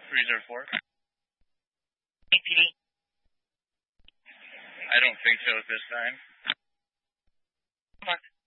304. PD. I don't think so at this time. Come on.